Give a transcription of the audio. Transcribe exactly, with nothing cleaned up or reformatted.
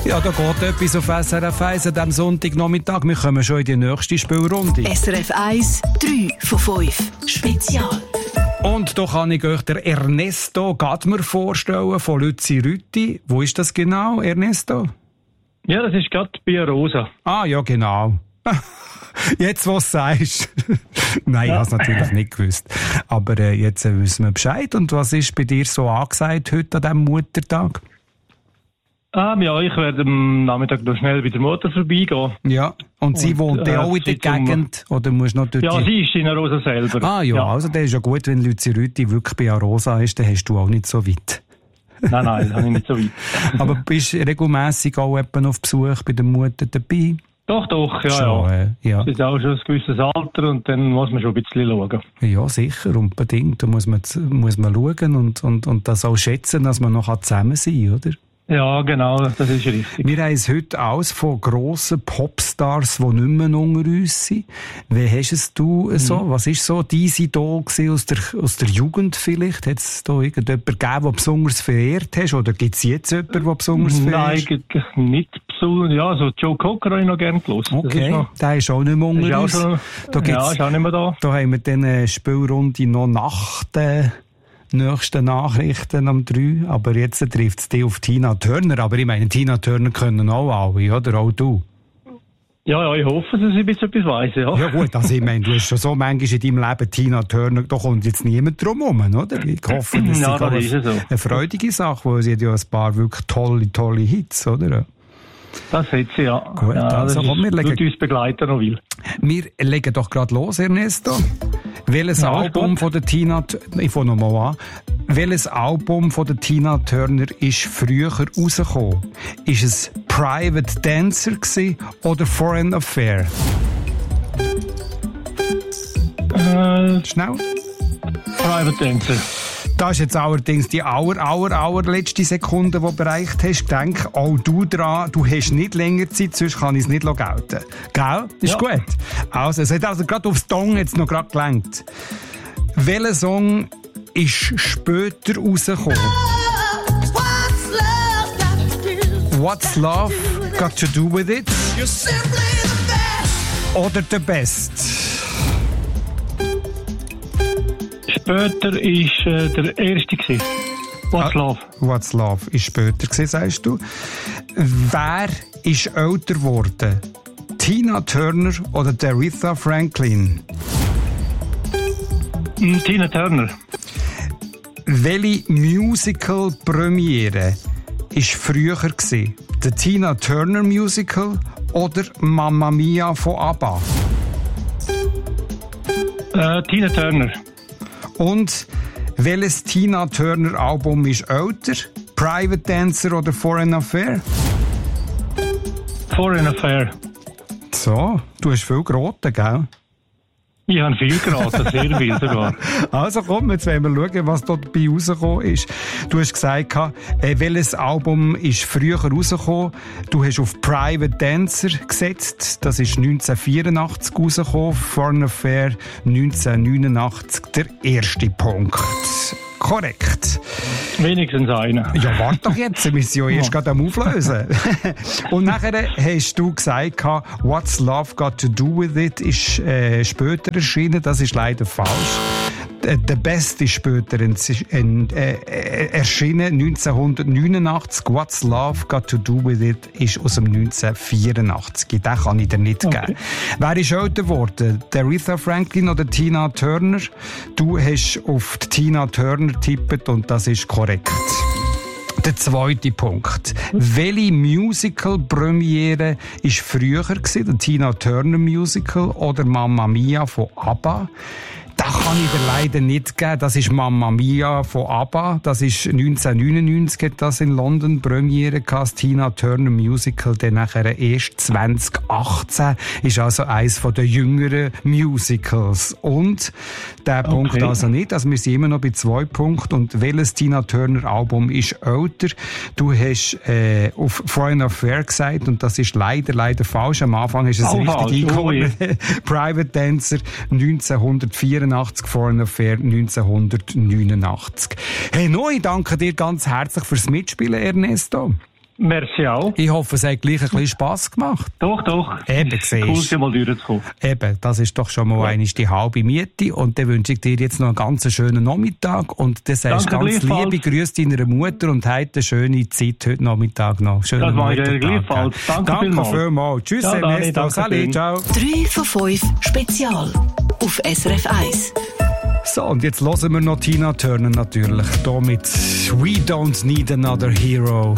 Ja, da geht etwas auf S R F eins an diesem Sonntagnachmittag. Wir kommen schon in die nächste Spielrunde. S R F eins, drei von fünf. Spezial. Und da kann ich euch der Ernesto Gadmer vorstellen von Lützi-Rütti. Wo ist das genau, Ernesto? Ja, das ist gerade bei Rosa. Ah, ja, genau. Jetzt, was du sagst. Nein, ja. Ich habe es natürlich nicht gewusst. Aber äh, jetzt äh, wissen wir Bescheid. Und was ist bei dir so angesagt heute an diesem Muttertag? Ähm, ja, ich werde am Nachmittag noch schnell bei der Mutter vorbeigehen. Ja, und, und sie wohnt äh, auch in der Gegend? Um... Oder musst du noch dort ja, sie ist in Arosa selber. Ah ja, ja. Also das ist ja gut, wenn Lützi-Rütti wirklich bei Arosa ist, dann hast du auch nicht so weit. Nein, nein, das habe ich nicht so weit. Aber bist du regelmässig auch auf Besuch bei der Mutter dabei? Doch, doch, ja, schon, ja. Äh, ja. Das ist auch schon ein gewisses Alter und dann muss man schon ein bisschen schauen. Ja, sicher, unbedingt. Da muss man, muss man schauen und, und, und das auch schätzen, dass man noch zusammen sein kann, oder? Ja, genau, das ist richtig. Wir haben es heute aus von grossen Popstars, die nicht mehr unter uns sind. Wie hast es du so? Mhm. Was ist so dein Idol aus der, aus der Jugend vielleicht? Hat es da irgendjemanden gegeben, den besonders verehrt hast? Oder gibt es jetzt jemanden, der besonders verehrt? Nein, eigentlich nicht besonders. Ja, so Joe Cocker habe ich noch gerne gehört. Okay, noch, der ist auch nicht mehr unter uns. Schon, da ja, ist auch nicht mehr da. Da haben wir dann eine Spielrunde noch nach den nächsten Nachrichten um drei. Aber jetzt trifft es dich auf Tina Turner. Aber ich meine, Tina Turner können auch alle, oder? Auch du. Ja, ja, ich hoffe, dass ich bis etwas weiss, ja. Ja gut, also ich meine, du hast schon so manchmal in deinem Leben Tina Turner, da kommt jetzt niemand drum herum, oder? Ich hoffe, das ja, ist das eine, ist so. eine freudige Sache, weil sie hat ja ein paar wirklich tolle, tolle Hits, oder? Das hat sie, ja. Gut, ja, also komm, wir legen... uns begleiten noch will. Wir legen doch gerade los, Ernesto. Welches ja, Album von der Tina... Ich fange nochmal an. Welches Album von der Tina Turner ist früher rausgekommen? Ist es Private Dancer gewesen oder Foreign Affair? Äh, Schnell. Private Dancer. Das ist jetzt allerdings die aller, aller, allerletzte Sekunde, die du bereicht hast. Denk auch du dran, du hast nicht länger Zeit, sonst kann ich es nicht gelten. Gell? Ist ja. Gut. Also, es hat also gerade aufs Dong jetzt noch gerade gelenkt. Welcher Song ist später rausgekommen? What's Love Got to Do With It? Oder The Best? Später war äh, der erste gewesen. What's Love? What's Love ist später gewesen, sagst du. Wer ist älter geworden? Tina Turner oder Aretha Franklin? Mm, Tina Turner. Welche Musical-Premiere war früher gewesen? Der Tina Turner Musical oder Mamma Mia von ABBA? Äh, Tina Turner. Und welches Tina Turner Album ist älter? Private Dancer oder Foreign Affair? Foreign Affair. So, du hast viel geraten, gell? Ich habe viel geraten, sehr viel sogar. Also komm, jetzt wollen wir schauen, was dort dabei rausgekommen ist. Du hast gesagt, äh, welches Album ist früher rausgekommen? Du hast auf Private Dancer gesetzt. Das ist neunzehnhundertvierundachtzig rausgekommen. Foreign Affair neunzehnhundertneunundachtzig. Der erste Punkt. Korrekt. Wenigstens einer. Ja, warte doch jetzt, wir müssen ja erst gerade am Auflösen. Und nachher hast du gesagt, What's Love Got to Do With It ist äh, später erschienen. Das ist leider falsch. The Best ist später in, in, äh, erschienen, neunzehnhundertneunundachtzig. What's Love Got to Do With It ist aus dem neunzehnhundertvierundachtzig. Den kann ich dir nicht okay. geben. Wer ist älter geworden? Aretha Franklin oder Tina Turner? Du hast auf die Tina Turner getippt und das ist korrekt. Der zweite Punkt. Welche Musical-Premiere war früher gewesen? Der Tina Turner Musical oder Mamma Mia von ABBA? Das kann ich dir leider nicht geben. Das ist Mamma Mia von ABBA. Das ist neunzehnhundertneunundneunzig hat das in London Premiere gehabt. Das Tina Turner Musical, dann nachher erst zwanzig achtzehn. Ist also eines der jüngeren Musicals. Und der okay. Punkt also nicht. Also wir sind immer noch bei zwei Punkten. Und welches Tina Turner Album ist älter? Du hast äh, auf Foreign Affair gesagt und das ist leider, leider falsch. Am Anfang ist es oh, richtig eingeordnet. Oh, yeah. Private Dancer neunzehnhundertvierundachtzig. Foreign Affair neunzehnhundertneunundachtzig. Hey, Noi, danke dir ganz herzlich fürs Mitspielen, Ernesto. Merci auch. Ich hoffe, es hat gleich ein bisschen Spass gemacht. Doch, doch. Eben, Es ist cool, siehst. hier mal durchzukommen. Eben, das ist doch schon mal einmal die halbe Miete. Und dann wünsche ich dir jetzt noch einen ganz schönen Nachmittag. Und dann sagst du Danke, ganz gleichfalls. liebe Grüße deiner Mutter und habt eine schöne Zeit heute Nachmittag noch. Schönen Das mache ich Muttertag, gleichfalls. gell? Danke Danke vielmals. vielmals. Tschüss, Ja, Dani, Ernesto. danke Salut, schön. ciao. drei von fünf Spezial auf S R F eins. So, und jetzt hören wir noch Tina Turner natürlich. Hier mit We Don't Need Another Hero.